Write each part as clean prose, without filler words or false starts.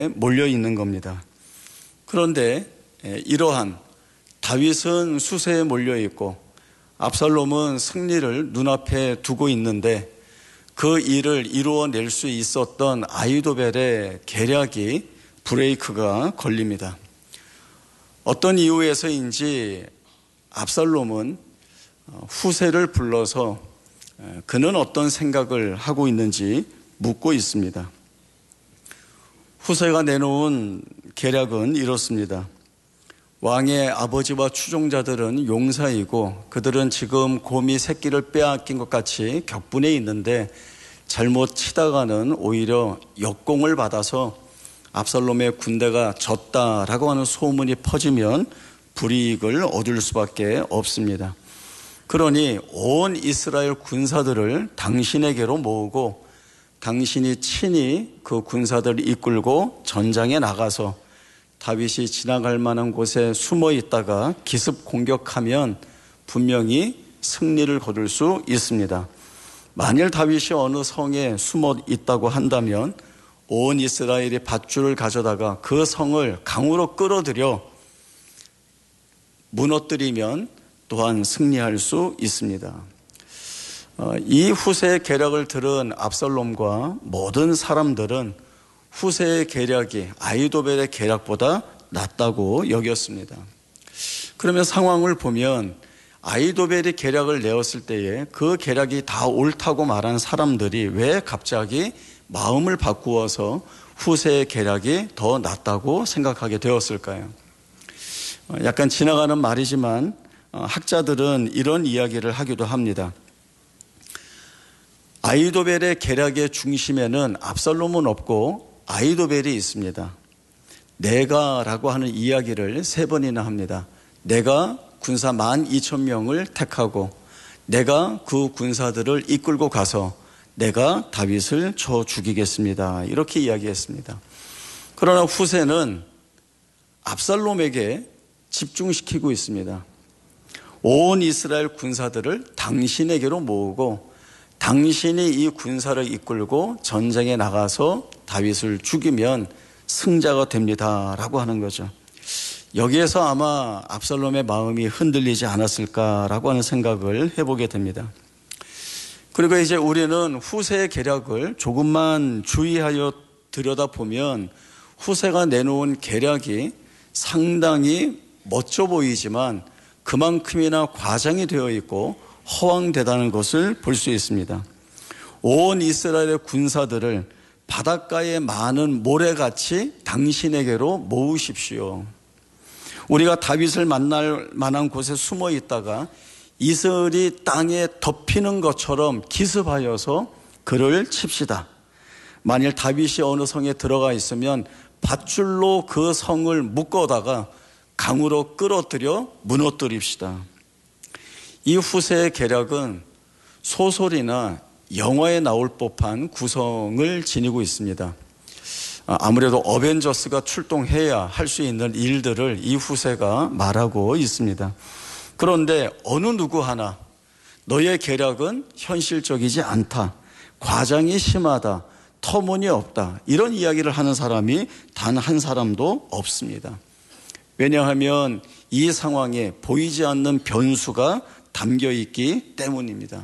몰려 있는 겁니다. 그런데 이러한 다윗은 수세에 몰려 있고 압살롬은 승리를 눈앞에 두고 있는데 그 일을 이루어낼 수 있었던 아히도벨의 계략이 브레이크가 걸립니다. 어떤 이유에서인지 압살롬은 후세를 불러서 그는 어떤 생각을 하고 있는지 묻고 있습니다. 후세가 내놓은 계략은 이렇습니다. 왕의 아버지와 추종자들은 용사이고 그들은 지금 곰이 새끼를 빼앗긴 것 같이 격분해 있는데 잘못 치다가는 오히려 역공을 받아서 압살롬의 군대가 졌다라고 하는 소문이 퍼지면 불이익을 얻을 수밖에 없습니다. 그러니 온 이스라엘 군사들을 당신에게로 모으고 당신이 친히 그 군사들을 이끌고 전장에 나가서 다윗이 지나갈 만한 곳에 숨어 있다가 기습 공격하면 분명히 승리를 거둘 수 있습니다. 만일 다윗이 어느 성에 숨어 있다고 한다면 온 이스라엘이 밧줄을 가져다가 그 성을 강으로 끌어들여 무너뜨리면 또한 승리할 수 있습니다. 이 후세의 계략을 들은 압살롬과 모든 사람들은 후세의 계략이 아히도벨의 계략보다 낫다고 여겼습니다. 그러면 상황을 보면 아히도벨이 계략을 내었을 때에 그 계략이 다 옳다고 말한 사람들이 왜 갑자기 마음을 바꾸어서 후세의 계략이 더 낫다고 생각하게 되었을까요? 약간 지나가는 말이지만 학자들은 이런 이야기를 하기도 합니다. 아히도벨의 계략의 중심에는 압살롬은 없고 아히도벨이 있습니다. 내가라고 하는 이야기를 3번이나 합니다. 내가 군사 12,000명을 택하고 내가 그 군사들을 이끌고 가서 내가 다윗을 쳐 죽이겠습니다. 이렇게 이야기했습니다. 그러나 후세는 압살롬에게 집중시키고 있습니다. 온 이스라엘 군사들을 당신에게로 모으고 당신이 이 군사를 이끌고 전쟁에 나가서 다윗을 죽이면 승자가 됩니다 라고 하는 거죠. 여기에서 아마 압살롬의 마음이 흔들리지 않았을까라고 하는 생각을 해보게 됩니다. 그리고 이제 우리는 후세의 계략을 조금만 주의하여 들여다보면 후세가 내놓은 계략이 상당히 멋져 보이지만 그만큼이나 과장이 되어 있고 허황되다는 것을 볼 수 있습니다. 온 이스라엘의 군사들을 바닷가에 많은 모래같이 당신에게로 모으십시오. 우리가 다윗을 만날 만한 곳에 숨어 있다가 이슬이 땅에 덮이는 것처럼 기습하여서 그를 칩시다. 만일 다윗이 어느 성에 들어가 있으면 밧줄로 그 성을 묶어다가 강으로 끌어들여 무너뜨립시다. 이 후세의 계략은 소설이나 영화에 나올 법한 구성을 지니고 있습니다. 아무래도 어벤져스가 출동해야 할 수 있는 일들을 이 후세가 말하고 있습니다. 그런데 어느 누구 하나 너의 계략은 현실적이지 않다, 과장이 심하다, 터무니없다, 이런 이야기를 하는 사람이 단 한 사람도 없습니다. 왜냐하면 이 상황에 보이지 않는 변수가 담겨 있기 때문입니다.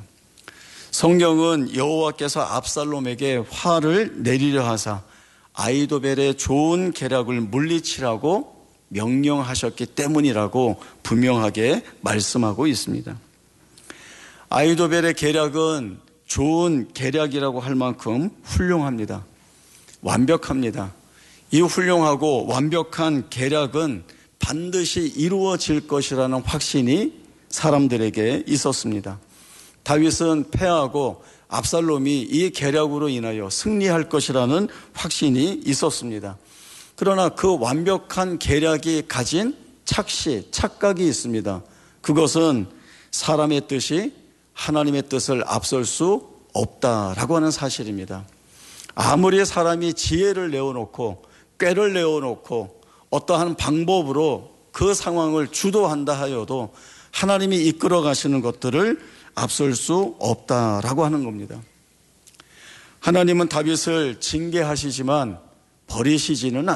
성경은 여호와께서 압살롬에게 화를 내리려 하사 아히도벨의 좋은 계략을 물리치라고 명령하셨기 때문이라고 분명하게 말씀하고 있습니다. 아히도벨의 계략은 좋은 계략이라고 할 만큼 훌륭합니다. 완벽합니다. 이 훌륭하고 완벽한 계략은 반드시 이루어질 것이라는 확신이 사람들에게 있었습니다. 다윗은 패하고 압살롬이 이 계략으로 인하여 승리할 것이라는 확신이 있었습니다. 그러나 그 완벽한 계략이 가진 착각이 있습니다. 그것은 사람의 뜻이 하나님의 뜻을 앞설 수 없다라고 하는 사실입니다. 아무리 사람이 지혜를 내어놓고 꾀를 내어놓고 어떠한 방법으로 그 상황을 주도한다 하여도 하나님이 이끌어 가시는 것들을 앞설 수 없다라고 하는 겁니다. 하나님은 다윗을 징계하시지만 버리시지는